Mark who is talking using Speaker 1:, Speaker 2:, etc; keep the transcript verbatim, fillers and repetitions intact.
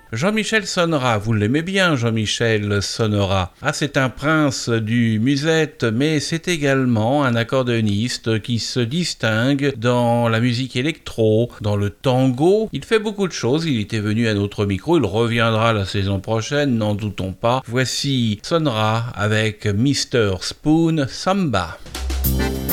Speaker 1: Jean-Michel Sonora, vous l'aimez bien Jean-Michel Sonora. Ah, c'est un prince du musette, mais c'est également un accordéoniste qui se distingue dans la musique électro, dans le tango. Il fait beaucoup de choses, il était venu à notre micro, il reviendra la saison prochaine, n'en doutons pas. Voici Sonora avec mister Spoon Samba.